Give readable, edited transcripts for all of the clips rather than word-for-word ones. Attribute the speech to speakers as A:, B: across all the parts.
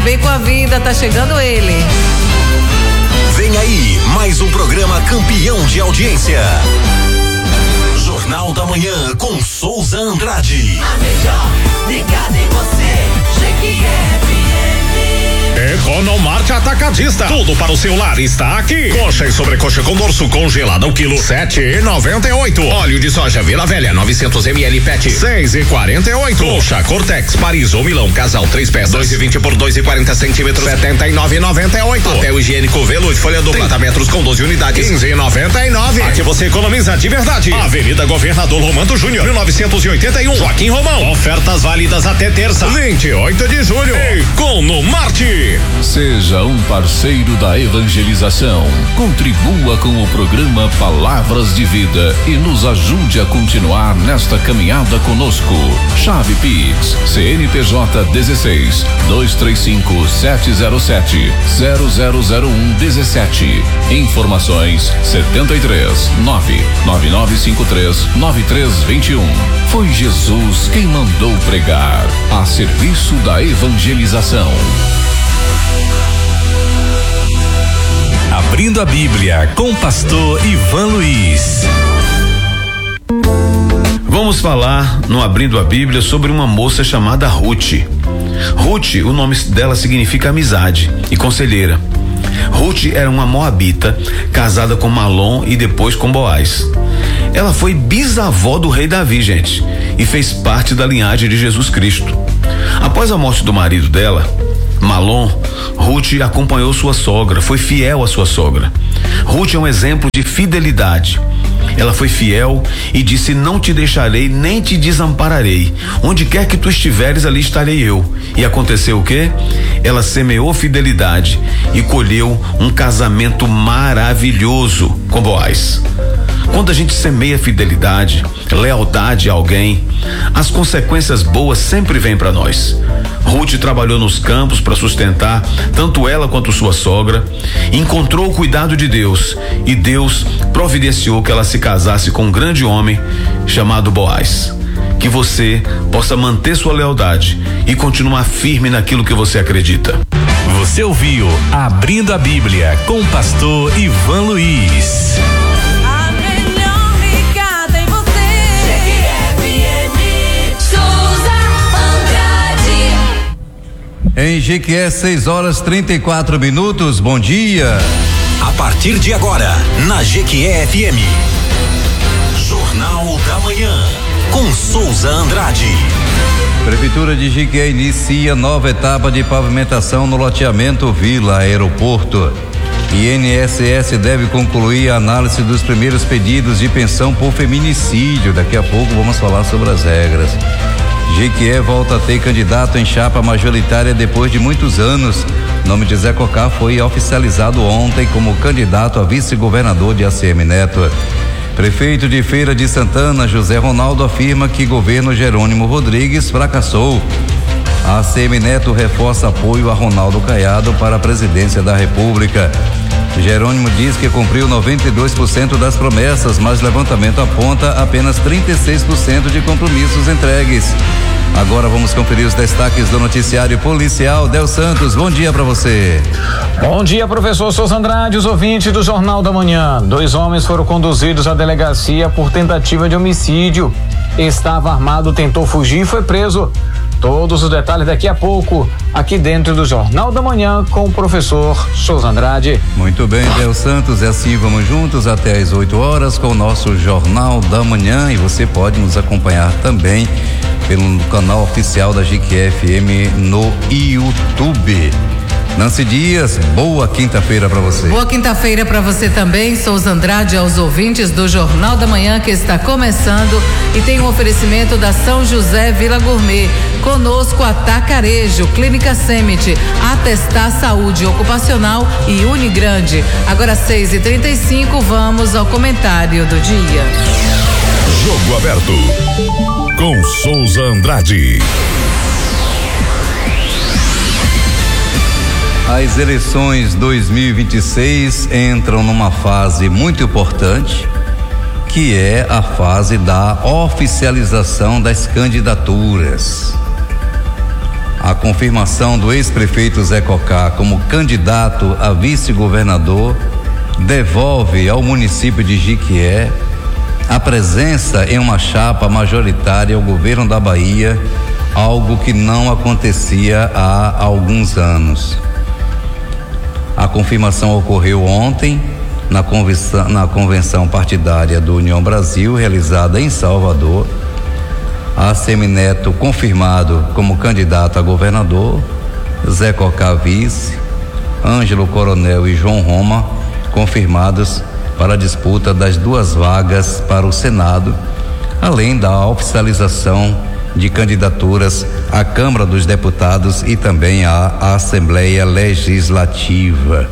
A: bem com a vida, tá chegando ele.
B: Vem aí, mais um programa campeão de audiência. Jornal da Manhã com Souza Andrade.
C: A melhor ligada em você, GQFM.
D: Economarte Atacadista. Tudo para o seu lar está aqui. Coxa e sobrecoxa com dorso congelado ao quilo 7,98. Óleo de soja Vila Velha 900 ml PET 6,48. Coxa Cortex Paris ou Milão casal 3 peças 2,20 por 2,40 centímetros 79,98. Papel higiênico Velude folha dupla 30 metros com 12 unidades 15,99. Aqui você economiza de verdade. Avenida Governador Romano Júnior 1981 Joaquim Romão. Ofertas válidas até terça 28 de julho. Economarte.
E: Seja um parceiro da evangelização. Contribua com o programa Palavras de Vida e nos ajude a continuar nesta caminhada conosco. Chave Pix, CNPJ 16 235 707 0001 17. Informações 73 99953 9321. Foi Jesus quem mandou pregar, a serviço da evangelização.
F: Abrindo a Bíblia com o pastor Ivan Luiz.
G: Vamos falar no Abrindo a Bíblia sobre uma moça chamada Ruth. Ruth, o nome dela significa amizade e conselheira. Ruth era uma moabita, casada com Malom e depois com Boaz. Ela foi bisavó do rei Davi, gente, e fez parte da linhagem de Jesus Cristo. Após a morte do marido dela, Malom, Ruth acompanhou sua sogra, foi fiel à sua sogra. Ruth é um exemplo de fidelidade. Ela foi fiel e disse: não te deixarei nem te desampararei. Onde quer que tu estiveres, ali estarei eu. E aconteceu o quê? Ela semeou fidelidade e colheu um casamento maravilhoso com Boaz. Quando a gente semeia fidelidade, lealdade a alguém, as consequências boas sempre vêm para nós. Ruth trabalhou nos campos para sustentar tanto ela quanto sua sogra, encontrou o cuidado de Deus e Deus providenciou que ela se casasse com um grande homem chamado Boaz. Que você possa manter sua lealdade e continuar firme naquilo que você acredita.
F: Você ouviu Abrindo a Bíblia com o pastor Ivan Luiz.
H: Em Jequié, 6h34. Bom dia.
B: A partir de agora, na Jequié FM, Jornal da Manhã, com Souza Andrade.
H: Prefeitura de Jequié inicia nova etapa de pavimentação no loteamento Vila Aeroporto. INSS deve concluir a análise dos primeiros pedidos de pensão por feminicídio. Daqui a pouco vamos falar sobre as regras. Jequié volta a ter candidato em chapa majoritária depois de muitos anos. O nome de Zé Cocá foi oficializado ontem como candidato a vice-governador de ACM Neto. Prefeito de Feira de Santana, José Ronaldo, afirma que governo Jerônimo Rodrigues fracassou. A ACM Neto reforça apoio a Ronaldo Caiado para a presidência da República. Jerônimo diz que cumpriu 92% das promessas, mas levantamento aponta apenas 36% de compromissos entregues. Agora vamos conferir os destaques do noticiário policial. Del Santos, bom dia para você.
I: Bom dia, professor Souza Andrade, os ouvintes do Jornal da Manhã. 2 homens foram conduzidos à delegacia por tentativa de homicídio. Estava armado, tentou fugir e foi preso. Todos os detalhes daqui a pouco, aqui dentro do Jornal da Manhã, com o professor Souza Andrade.
H: Muito bem, Del Santos, é assim, vamos juntos até às 8h com o nosso Jornal da Manhã, e você pode nos acompanhar também pelo canal oficial da Jequié FM no YouTube. Nancy Dias, boa quinta-feira para você.
A: Boa quinta-feira para você também, Souza Andrade, aos ouvintes do Jornal da Manhã que está começando e tem um oferecimento da São José Vila Gourmet. Conosco Atacarejo, Clínica Semit, Atestar Saúde Ocupacional e Unigrande. Agora 6h35, vamos ao comentário do dia.
F: Jogo aberto com Souza Andrade.
H: As eleições 2026 entram numa fase muito importante, que é a fase da oficialização das candidaturas. A confirmação do ex-prefeito Zé Cocá como candidato a vice-governador devolve ao município de Jiquié a presença em uma chapa majoritária ao governo da Bahia, algo que não acontecia há alguns anos. A confirmação ocorreu ontem na convenção partidária do União Brasil, realizada em Salvador. Assemineto confirmado como candidato a governador, Zé Cocá vice, Ângelo Coronel e João Roma confirmados para a disputa das 2 vagas para o Senado, além da oficialização de candidaturas à Câmara dos Deputados e também à Assembleia Legislativa.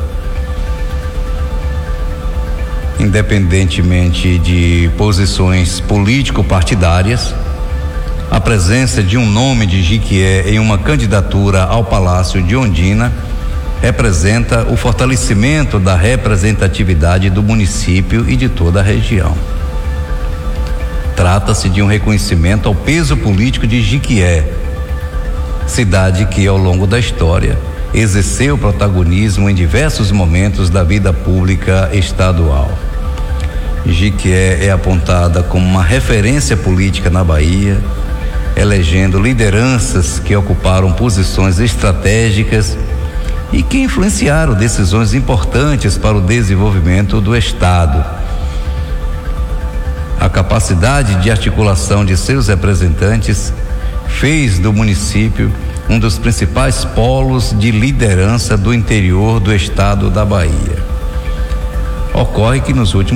H: Independentemente de posições político-partidárias, a presença de um nome de Jiquié em uma candidatura ao Palácio de Ondina representa o fortalecimento da representatividade do município e de toda a região. Trata-se de um reconhecimento ao peso político de Jiquié, cidade que ao longo da história exerceu protagonismo em diversos momentos da vida pública estadual. Jiquié é apontada como uma referência política na Bahia, elegendo lideranças que ocuparam posições estratégicas e que influenciaram decisões importantes para o desenvolvimento do Estado. A capacidade de articulação de seus representantes fez do município um dos principais polos de liderança do interior do estado da Bahia. Ocorre que nos últimos